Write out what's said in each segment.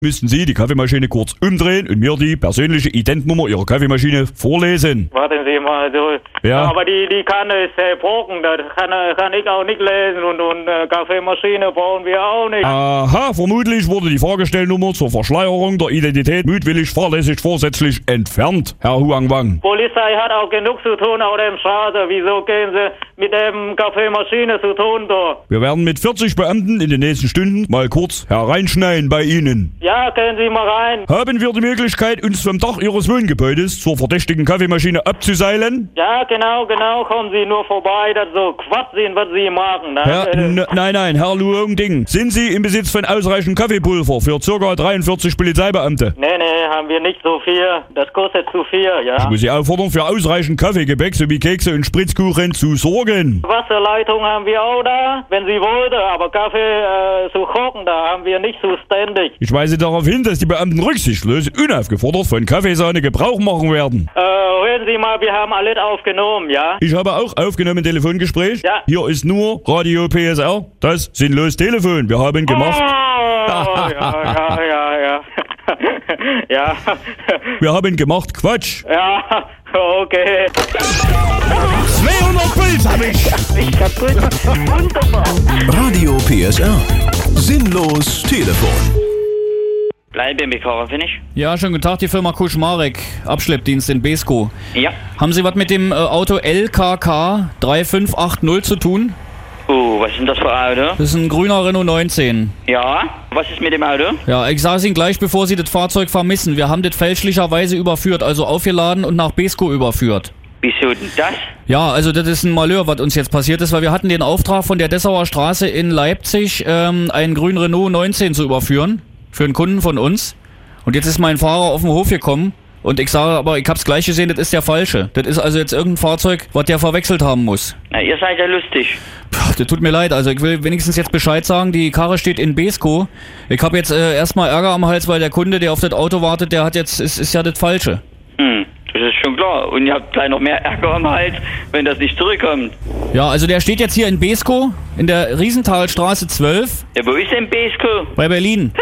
müssten Sie die Kaffeemaschine kurz umdrehen und mir die persönliche Identnummer Ihrer Kaffeemaschine vorlesen. Warten Sie mal, so. Ja. Aber die Kanne ist broken, das kann ich auch nicht lesen und Kaffeemaschine brauchen wir auch nicht. Aha, vermutlich wurde die Fahrgestellnummer zur Verschleierung der Identität mutwillig, fahrlässig, vorsätzlich entfernt, Herr Huang Wang. Polizei hat auch genug zu tun auf der Straße. Wieso gehen Sie mit dem Kaffeemaschine zu tun da? Wir werden mit 40 Beamten in den nächsten Stunden mal kurz hereinschneien bei Ihnen. Ja, gehen Sie mal rein. Haben wir die Möglichkeit, uns vom Dach Ihres Wohngebäudes zur verdächtigen Kaffeemaschine abzuseilen? Ja, genau, kommen Sie nur vorbei, das so Quatsch sind, was Sie machen. Nein, Herr Luong Ding. Sind Sie im Besitz von ausreichend Kaffeepulver für ca. 43 Polizeibeamte? Nee, haben wir nicht so viel. Das kostet zu viel, ja. Ich muss Sie auffordern, für ausreichend Kaffeegebäck sowie Kekse und Spritzkuchen zu sorgen. Wasserleitung haben wir auch da, wenn Sie wollten, aber Kaffee zu kochen, da haben wir nicht so ständig. Ich weise darauf hin, dass die Beamten rücksichtslos, unaufgefordert von Kaffeesahne Gebrauch machen werden. Hören Sie mal, wir haben alles aufgenommen, ja? Ich habe auch aufgenommen Telefongespräch. Ja. Hier ist nur Radio PSR, das sinnlos Telefon. Wir haben gemacht... Ja. Ja. Wir haben gemacht Quatsch. Ja, okay. 200 Puls hab ich. Ich kaputt. Wunderbar. Radio PSR. Sinnlos Telefon. Bleibe mit Karre, finde ich. Ja, schönen guten Tag, die Firma Kuschmarek, Abschleppdienst in Beeskow. Ja. Haben Sie was mit dem Auto LKK 3580 zu tun? Was ist denn das für ein Auto? Das ist ein grüner Renault 19. Ja, was ist mit dem Auto? Ja, ich sage Ihnen gleich, bevor Sie das Fahrzeug vermissen. Wir haben das fälschlicherweise überführt, also aufgeladen und nach Beeskow überführt. Wieso denn das? Ja, also das ist ein Malheur, was uns jetzt passiert ist, weil wir hatten den Auftrag von der Dessauer Straße in Leipzig, einen grünen Renault 19 zu überführen. Für einen Kunden von uns. Und jetzt ist mein Fahrer auf den Hof gekommen. Und ich sage aber, ich hab's gleich gesehen, das ist der falsche. Das ist also jetzt irgendein Fahrzeug, was der verwechselt haben muss. Na, ihr seid ja lustig. Das tut mir leid, also ich will wenigstens jetzt Bescheid sagen, die Karre steht in Beeskow. Ich habe jetzt erstmal Ärger am Hals, weil der Kunde, der auf das Auto wartet, der hat jetzt, ist ja das falsche. Das ist schon klar. Und ihr habt gleich noch mehr Ärger am Hals, wenn das nicht zurückkommt. Ja, also der steht jetzt hier in Beeskow, in der Riesenthalstraße 12. Ja, wo ist denn Beeskow? Bei Berlin.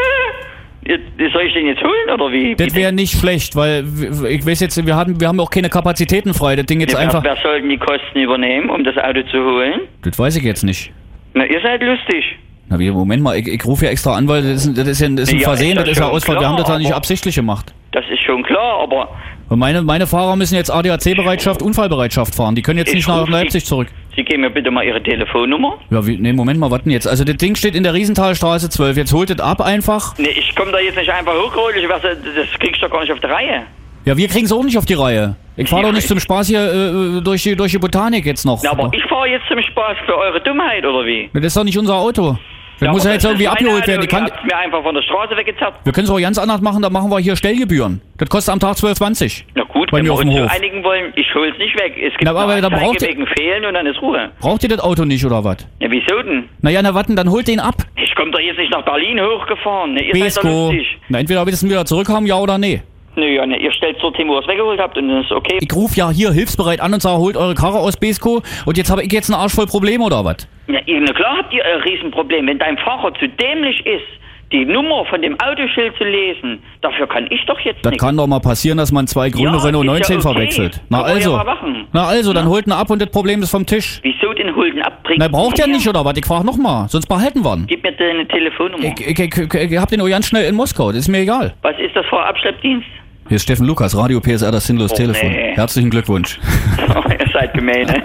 Soll ich den jetzt holen, oder wie? Das wäre nicht schlecht, weil ich weiß jetzt, wir haben auch keine Kapazitäten frei. Das Ding jetzt einfach... Wer soll denn die Kosten übernehmen, um das Auto zu holen? Das weiß ich jetzt nicht. Na, ihr seid lustig. Na wie, Moment mal, ich rufe ja extra an, weil das ist ein Versehen, das ist ja Ausfall. Wir haben das ja nicht absichtlich gemacht. Das ist schon klar, aber... Und meine Fahrer müssen jetzt ADAC-Bereitschaft, Unfallbereitschaft fahren. Die können jetzt nicht nach Leipzig zurück. Sie geben mir bitte mal Ihre Telefonnummer. Ja, Moment mal, warten jetzt. Also das Ding steht in der Riesenthalstraße 12. Jetzt holt es ab einfach. Nee, ich komme da jetzt nicht einfach hochgeholt. Das kriegst du doch gar nicht auf die Reihe. Ja, wir kriegen's auch nicht auf die Reihe. Ich fahre doch nicht zum Spaß hier durch die Botanik jetzt noch. Na, aber ich fahre jetzt zum Spaß für eure Dummheit, oder wie? Das ist doch nicht unser Auto. Das muss ja jetzt irgendwie abgeholt werden. Ihr habt mir einfach von der Straße weggezerrt. Wir können es auch ganz anders machen, da machen wir hier Stellgebühren. Das kostet am Tag 12,20. Na gut, wenn wir uns so einigen wollen, ich hol's nicht weg. Es gibt Anzeige wegen Fehlen und dann ist Ruhe. Braucht ihr das Auto nicht, oder was? Ja, wieso denn? Naja, warten, dann holt den ab. Ich komme doch jetzt nicht nach Berlin hochgefahren. Ne, ihr seid Beeskow. doch lustig. Na, entweder wir das wieder zurückhaben, ja oder nee. Nö, ja, ne, ihr stellt zur Team, wo ihr es weggeholt habt und das ist okay. Ich rufe ja hier hilfsbereit an und sage, holt eure Karre aus Beeskow und jetzt habe ich jetzt einen Arsch voll Probleme, oder was? Ja, na klar habt ihr ein Riesenproblem. Wenn dein Fahrer zu dämlich ist, die Nummer von dem Autoschild zu lesen, dafür kann ich doch jetzt Das nichts. kann doch mal passieren, dass man zwei grüne Renault 19 verwechselt. Na also, dann holt ihn ab und das Problem ist vom Tisch. Wieso den holt ihn ab? Na, braucht er nicht, oder was? Ich frage nochmal, sonst behalten wir ihn. Gib mir deine Telefonnummer. Ich hab den auch ganz schnell in Moskau, das ist mir egal. Was ist das für ein Abschleppdienst? Hier ist Steffen Lukas, Radio PSR, das sinnlos Telefon. Nee. Herzlichen Glückwunsch. Ihr seid gemein, ne?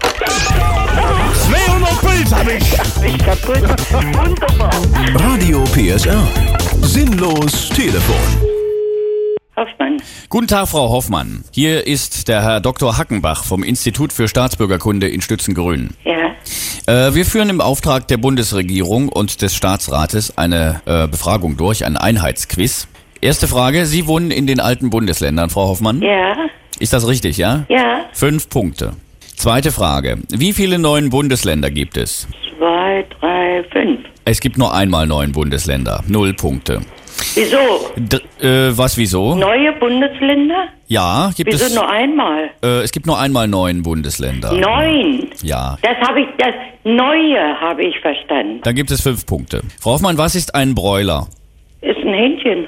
200 Puls hab ich. Ich kaputt. Wunderbar. Radio PSR. Sinnlos Telefon. Hoffmann. Guten Tag, Frau Hoffmann. Hier ist der Herr Dr. Hackenbach vom Institut für Staatsbürgerkunde in Stützengrün. Ja. Wir führen im Auftrag der Bundesregierung und des Staatsrates eine Befragung durch, ein Einheitsquiz. Erste Frage, Sie wohnen in den alten Bundesländern, Frau Hoffmann? Ja. Ist das richtig, ja? Ja. 5 Punkte. Zweite Frage, wie viele neuen Bundesländer gibt es? 2, 3, 5. Es gibt nur einmal 9 Bundesländer, 0 Punkte. Wieso? Was, wieso? Neue Bundesländer? Ja, gibt es... Wieso nur einmal? Es gibt nur einmal 9 Bundesländer. 9? Ja. Das Neue habe ich verstanden. Dann gibt es 5 Punkte. Frau Hoffmann, was ist ein Broiler? Ist ein Händchen.